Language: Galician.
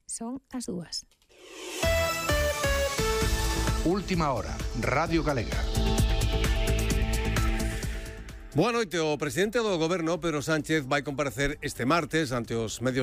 Son as 2. Última hora, Radio Galega. Boa noite. O presidente do Goberno, Pedro Sánchez, vai comparecer este martes ante os medios